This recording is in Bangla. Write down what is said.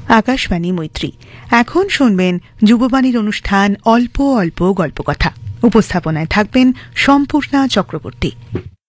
আকাশবাণী মৈত্রী। এখন শুনবেন যুববাণীর অনুষ্ঠান অল্প অল্প গল্পকথা। উপস্থাপনায় থাকবেন সম্পূর্ণা চক্রবর্তী।